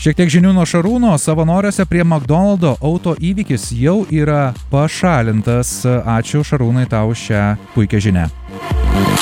Šiek tiek žinių nuo Šarūno. Savanoriuose prie McDonald'o auto įvykis jau yra pašalintas. Ačiū Šarūnai tau šią puikią žinią.